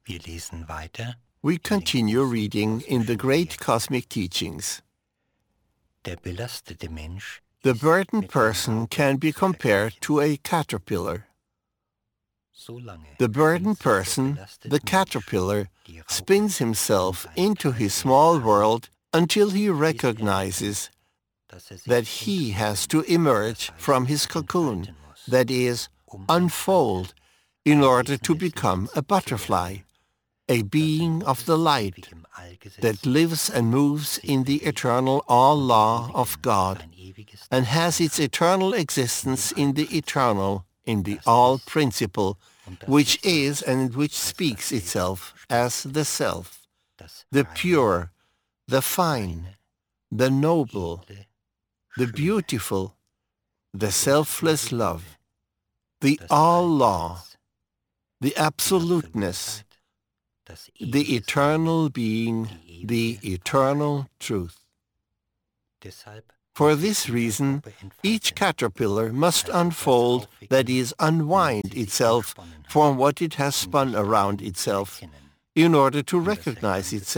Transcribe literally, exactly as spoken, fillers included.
Wir lesen weiter. We continue reading in the great cosmic teachings. Der belastete Mensch The ist burdened mit dem person Raupen can be zu compared vergleichen. to a caterpillar. Solange The burdened spinnt sich der person, belastete the Mensch caterpillar, die Raupe spins in himself seinen into his Kreis small ein, world until he bis er recognizes erkennt, dass er sich that he has to entwickeln, emerge das heißt, from his cocoon, entfalten muss, that is, um ein unfold, in order to become a butterfly, a being of the light that lives and moves in the eternal all-law of God and has its eternal existence in the eternal, in the all-principle, which is and which speaks itself as the self, the pure, the fine, the noble, the beautiful, the selfless love, the all-law, the absoluteness, the eternal being, the eternal truth. For this reason, each caterpillar must unfold, that is, unwind itself from what it has spun around itself, in order to recognize itself